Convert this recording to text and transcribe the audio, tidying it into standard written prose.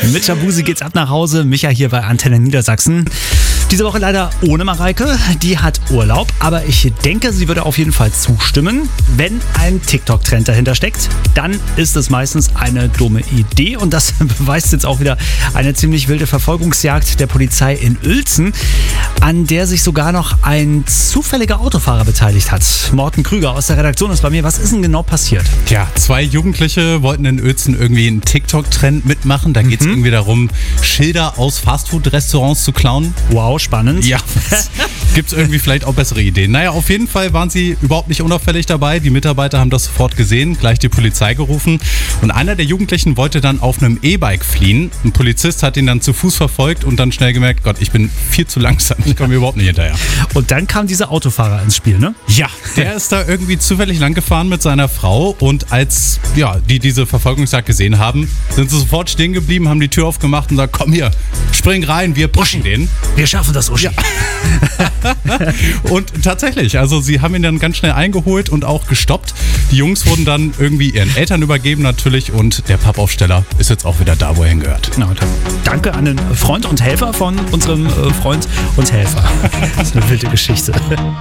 Mit Shabuzi geht's ab nach Hause. Micha hier bei Antenne Niedersachsen. Diese Woche leider ohne Mareike. Die hat Urlaub. Aber ich denke, sie würde auf jeden Fall zustimmen. Wenn ein TikTok-Trend dahinter steckt, dann ist es meistens eine dumme Idee. Und das beweist jetzt auch wieder eine ziemlich wilde Verfolgungsjagd der Polizei in Uelzen, an der sich sogar noch ein zufälliger Autofahrer beteiligt hat. Morten Krüger aus der Redaktion ist bei mir. Was ist denn genau passiert? Ja, 2 Jugendliche wollten in Uelzen irgendwie einen TikTok-Trend mitmachen. Da geht es irgendwie darum, Schilder aus Fastfood-Restaurants zu klauen. Wow, spannend. Ja, gibt es irgendwie vielleicht auch bessere Ideen. Naja, auf jeden Fall waren sie überhaupt nicht unauffällig dabei. Die Mitarbeiter haben das sofort gesehen, gleich die Polizei gerufen. Und einer der Jugendlichen wollte dann auf einem E-Bike fliehen. Ein Polizist hat ihn dann zu Fuß verfolgt und dann schnell gemerkt, Gott, ich bin viel zu langsam, ich komme überhaupt nicht hinterher. Und dann kam dieser Autofahrer ins Spiel, ne? Ja, der ist da irgendwie zufällig lang gefahren mit seiner Frau und als die diese Verfolgungsjagd gesehen haben, sind sie sofort stehen geblieben, haben die Tür aufgemacht und gesagt, komm hier, spring rein, wir pushen den. Wir schaffen das, Uschi. Ja. Und tatsächlich, also sie haben ihn dann ganz schnell eingeholt und auch gestoppt. Die Jungs wurden dann irgendwie ihren Eltern übergeben natürlich und der Pappaufsteller ist jetzt auch wieder da, wo er hingehört. Genau, danke an den Freund und Helfer von unserem Freund und Helfer. Das ist eine wilde Geschichte.